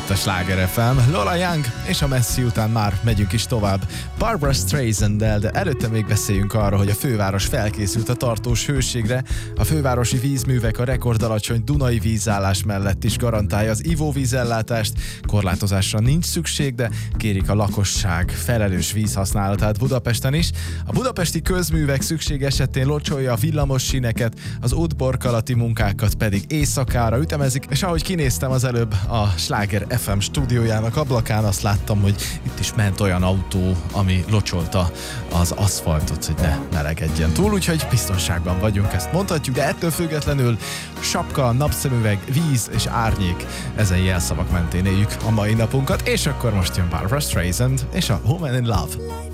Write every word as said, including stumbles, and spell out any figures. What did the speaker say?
itt a Sláger ef em. Lola Young és a Messi után már megyünk is tovább Barbra Streisand-del, de előtte még beszéljünk arról, hogy a főváros felkészült a tartós hőségre. A fővárosi vízművek a rekordalacsony Dunai vízállás mellett is garantálja az ivóvízellátást. Korlátozásra nincs szükség, de kérik a lakosság felelős vízhasználatát Budapesten is. A budapesti közművek szükség esetén locsolja a villamos síneket, az útborkalati munkákat pedig éjszakára ütemezik, és ahogy kinéztem az előbb a Sláger ef em stúdiójának ablakán, azt láttam, hogy itt is ment olyan autó, ami locsolta az aszfaltot, hogy ne melegedjen túl, úgyhogy biztonságban vagyunk, ezt mondhatjuk, de ettől függetlenül sapka, napszemüveg, víz és árnyék, ezen jelszavak mentén éljük a mai napunkat, és akkor most jön Barbra Streisand és a Woman in Love.